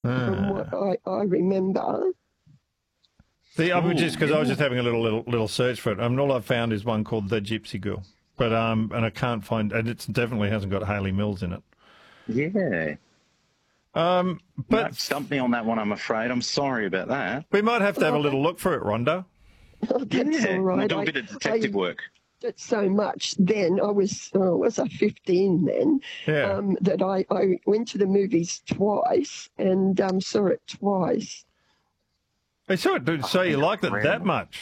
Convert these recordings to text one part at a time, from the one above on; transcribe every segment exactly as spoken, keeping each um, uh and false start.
from what I, I remember. See, I was just because yeah. I was just having a little little little search for it, and all I've found is one called The Gypsy Girl, but um, and I can't find, and it definitely hasn't got Hayley Mills in it. Yeah. Um, but That stumped me on that one, I'm afraid. I'm sorry about that. we might have to have a little look for it, Rhonda. Oh, that's yeah, all right. we'll do a I- bit of detective I work. did so much then. I was uh, was I fifteen then? Yeah. Um, that I, I went to the movies twice and um, saw it twice. I saw it. Dude, so you liked it that much?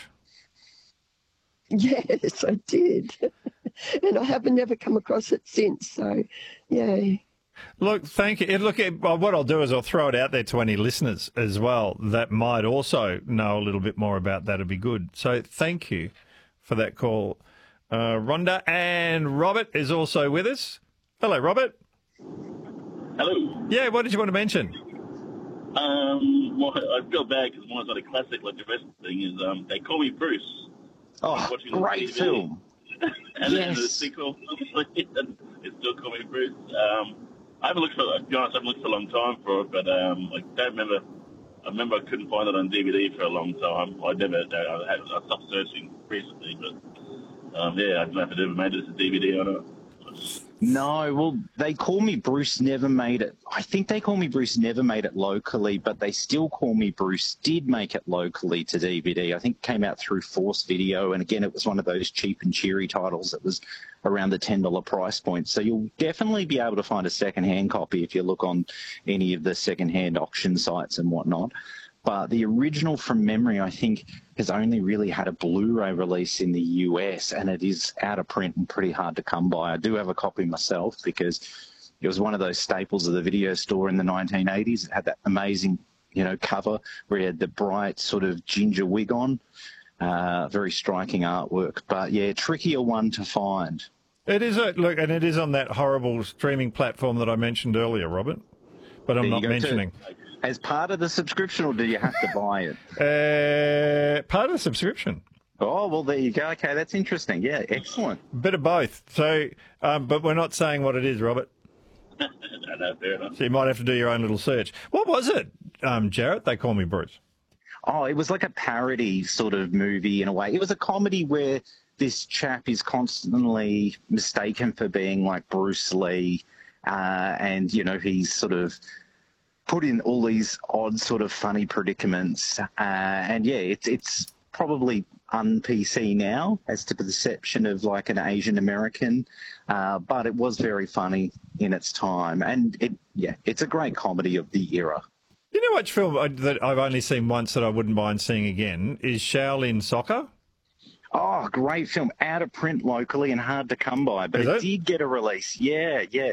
Yes, I did, and I haven't never come across it since. So, yeah. Look, thank you. Look, what I'll do is I'll throw it out there to any listeners as well that might also know a little bit more about that. It'd be good. So thank you for that call, uh, Rhonda. And Robert is also with us. Hello, Robert. Hello. Yeah, what did you want to mention? Um, well, I feel bad because one's not a classic like the rest of the thing is um, They Call Me Bruce. Oh, Watching the great T V. film. and then the Yes. sequel, it's still Call Me Bruce. Um, I haven't looked for, to be honest, I haven't looked for a long time for it, but um, I don't remember. I remember I couldn't find it on D V D for a long time. I never, I, had, I stopped searching recently, but um, yeah, I don't know if it ever made it as a D V D or not. No, well, They Call Me Bruce never made it. I think They Call Me Bruce never made it locally, but They Still Call Me Bruce did make it locally to D V D. I think it came out through Force Video, and again, it was one of those cheap and cheery titles that was around the ten dollars price point. So you'll definitely be able to find a second-hand copy if you look on any of the second-hand auction sites and whatnot. But the original, from memory, I think, has only really had a Blu-ray release in the U S, and it is out of print and pretty hard to come by. I do have a copy myself because it was one of those staples of the video store in the nineteen eighties. It had that amazing, you know, cover where it had the bright sort of ginger wig on. Uh, very striking artwork. But, yeah, trickier one to find. It is a look, and it is on that horrible streaming platform that I mentioned earlier, Robert. But I'm There you not go, mentioning. too. As part of the subscription, or do you have to buy it? Uh, part of the subscription. Oh, well, there you go. Okay, that's interesting. Yeah, excellent. Bit of both. So, um, but we're not saying what it is, Robert. no, no, fair enough. So you might have to do your own little search. What was it, um, Jarrett? They Call Me Bruce. Oh, it was like a parody sort of movie in a way. It was a comedy where this chap is constantly mistaken for being like Bruce Lee, uh, and, you know, he's sort of put in all these odd sort of funny predicaments. Uh, and, yeah, it's it's probably un-P C now as to the perception of like an Asian American, uh, but it was very funny in its time. And, it yeah, it's a great comedy of the era. You know which film I, that I've only seen once that I wouldn't mind seeing again is Shaolin Soccer? Oh, great film. Out of print locally and hard to come by, but Is it, it? did get a release. Yeah, yeah.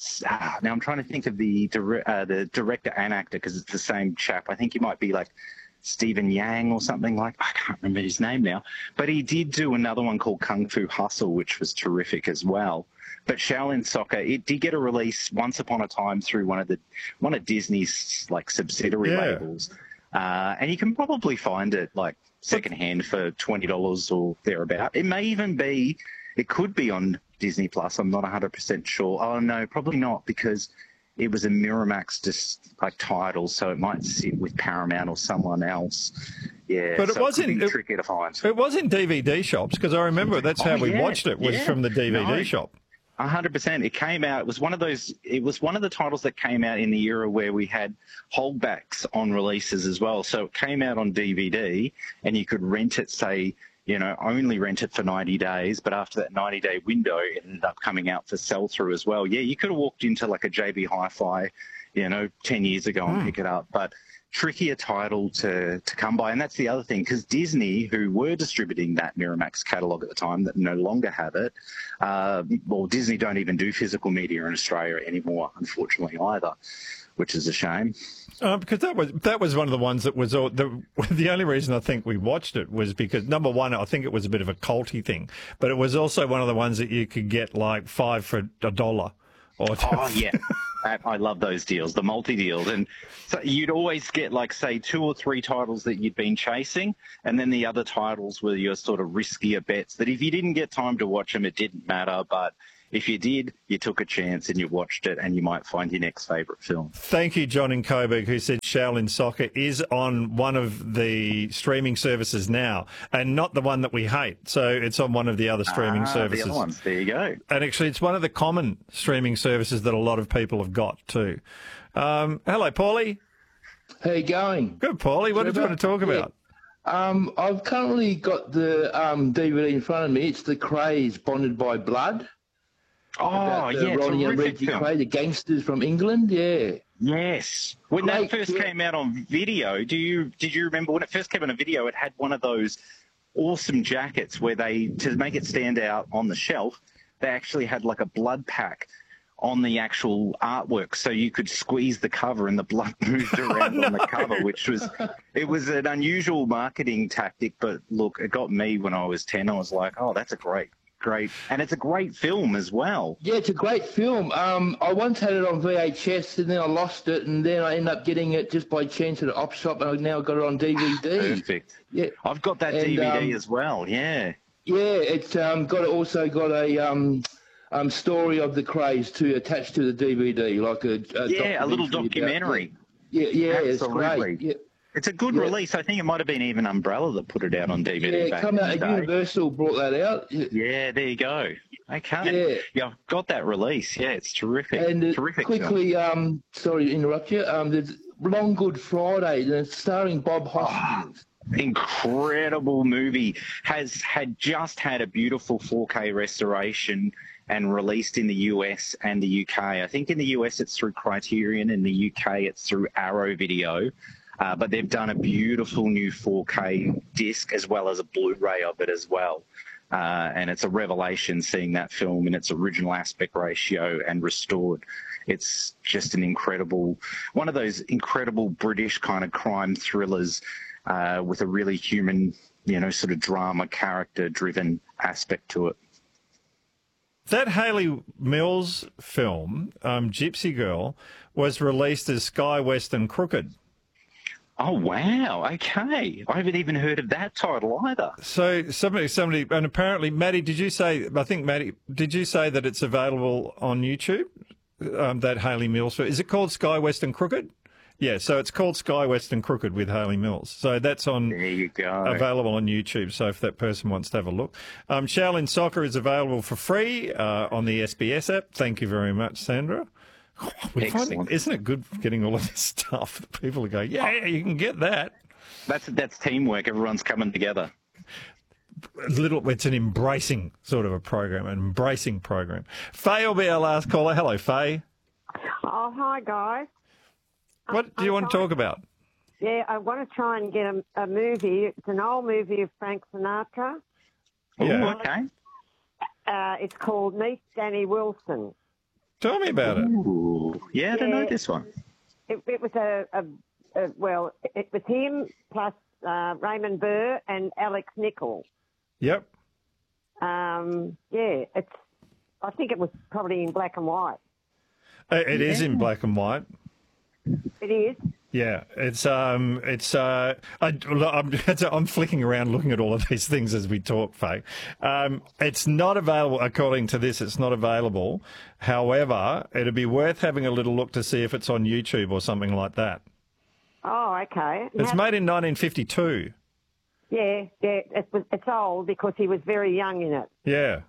Ah, now I'm trying to think of the dire- uh, the director and actor because it's the same chap. I think he might be like Stephen Yang or something like. I can't remember his name now, but he did do another one called Kung Fu Hustle, which was terrific as well. But Shaolin Soccer, it did get a release once upon a time through one of the one of Disney's like subsidiary Yeah. labels, uh, and you can probably find it like secondhand for twenty dollars or thereabout. It may even be, it could be on Disney Plus. I'm not one hundred percent sure. Oh no, probably not, because it was a Miramax just like title, so it might sit with Paramount or someone else. Yeah, But it so wasn't- could be it- tricky to find. It was in D V D shops because I remember that's how Oh, we yeah, watched it was yeah. from the D V D No. shop. A hundred percent. It came out. It was one of those. It was one of the titles that came out in the era where we had holdbacks on releases as well. So it came out on D V D, and you could rent it. Say, you know, only rent it for ninety days. But after that ninety day window, it ended up coming out for sell through as well. Yeah, you could have walked into like a J B Hi-Fi, you know, ten years ago and Hmm. pick it up, but trickier title to, to come by. And that's the other thing, because Disney, who were distributing that Miramax catalogue at the time that no longer have it, uh, well, Disney don't even do physical media in Australia anymore, unfortunately, either, which is a shame. Uh, because that was that was one of the ones that was all, the the only reason I think we watched it was because number one, I think it was a bit of a culty thing, but it was also one of the ones that you could get like five for a dollar. Or Oh, yeah. I, I love those deals, the multi-deals. And so you'd always get, like, say, two or three titles that you'd been chasing, and then the other titles were your sort of riskier bets that if you didn't get time to watch them, it didn't matter. But if you did, you took a chance and you watched it, and you might find your next favourite film. Thank you, John in Coburg, who said Shaolin Soccer is on one of the streaming services now, and not the one that we hate. So it's on one of the other streaming ah, services. The other ones. There you go. And actually, it's one of the common streaming services that a lot of people have got too. Um, hello, Paulie. How you going? Good, Paulie. What did you want to talk about? Yeah. Um, I've currently got the um, D V D in front of me. It's The Krays, Bonded by Blood. Oh, the yeah, Ronnie and terrific Reggie film. Kray, the gangsters from England. Yeah. Yes. When Great, that first yeah. came out on video, do you did you remember when it first came on a video? It had one of those awesome jackets where they, to make it stand out on the shelf, they actually had like a blood pack on the actual artwork, so you could squeeze the cover and the blood moved around Oh, no. on the cover, which was, it was an unusual marketing tactic, but look, it got me when I was ten. I was like, oh, that's a great, great, and it's a great film as well. Yeah, it's a great film. Um, I once had it on V H S and then I lost it, and then I ended up getting it just by chance at an op shop, and I've now got it on D V D. Perfect. Yeah. I've got that And, D V D um, as well, yeah. Yeah, it's um, got also got a um, um, story of the Krays to attach to the D V D, like a, a Yeah, a little documentary about- documentary. Yeah, yeah, it's Absolutely. great. Yeah. It's a good Yeah. release. I think it might have been even Umbrella that put it out on D V D Yeah, back come in out. the day. Universal brought that out. Yeah. Yeah, there you go. Okay. Yeah. Yeah, I've got that release. Yeah, it's terrific. And uh, terrific film. quickly, um, sorry to interrupt you. Um, there's Long Good Friday, and it's starring Bob Hoskins. Incredible movie. Has had just had a beautiful four K restoration and released in the U S and the U K. I think in the U S it's through Criterion, in the U K it's through Arrow Video. Uh, but they've done a beautiful new four K disc as well as a Blu-ray of it as well. Uh, and it's a revelation seeing that film in its original aspect ratio and restored. It's just an incredible, one of those incredible British kind of crime thrillers uh, with a really human, you know, sort of drama, character-driven aspect to it. That Hayley Mills film, um, Gypsy Girl, was released as Sky Western Crooked. Oh, wow. Okay. I haven't even heard of that title either. So somebody, somebody, and apparently, Maddie, did you say, I think, Maddie, did you say that it's available on YouTube, um, that Hayley Mills film? Is it called Sky Western Crooked? Yeah, so it's called Sky Western Crooked with Hayley Mills. So that's on There you go. available on YouTube. So if that person wants to have a look, um, Shaolin Soccer is available for free uh, on the S B S app. Thank you very much, Sandra. We're finding, Excellent. isn't it good getting all of this stuff? People are going, yeah, you can get that. That's that's teamwork. Everyone's coming together. Little, it's an embracing sort of a program, an embracing program. Faye will be our last caller. Hello, Faye. Oh, hi, guys. What do you I'm want to sorry. talk about? Yeah, I want to try and get a, a movie. It's an old movie of Frank Sinatra. Yeah. Ooh, okay. Uh, it's called Meet Danny Wilson. Tell me about it. Ooh. Yeah, I don't know Yeah. this one. It, it was a, a, a, well, it was him plus uh, Raymond Burr and Alex Nichols. Yep. Um, yeah, it's. I think it was probably in black and white. Uh, It is in black and white. It is. Yeah, it's um, it's uh, I, I'm, I'm flicking around looking at all of these things as we talk, Faye. Um, it's not available, according to this, it's not available. However, it'd be worth having a little look to see if it's on YouTube or something like that. Oh, okay. It's Now- made in nineteen fifty-two. Yeah, yeah. It was, it's old because he was very young in it. Yeah.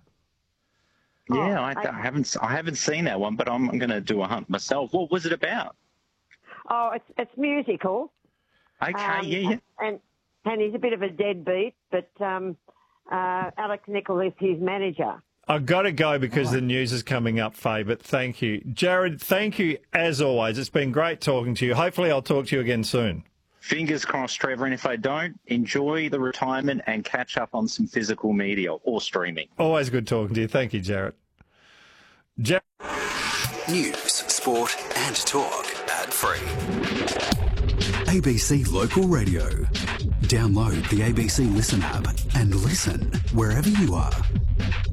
Yeah, Oh, I, I- I haven't I haven't seen that one, but I'm, I'm going to do a hunt myself. What was it about? Oh, it's it's musical. Okay, Um, yeah, yeah. And and he's a bit of a deadbeat, but um, uh, Alex Nichols is his manager. I've got to go because the news is coming up, Faye, but thank you. Jared, thank you as always. It's been great talking to you. Hopefully I'll talk to you again soon. Fingers crossed, Trevor. And if I don't, enjoy the retirement and catch up on some physical media or streaming. Always good talking to you. Thank you, Jared. Jared. News, sport and talk ad-free. A B C Local Radio. Download the A B C Listen app and listen wherever you are.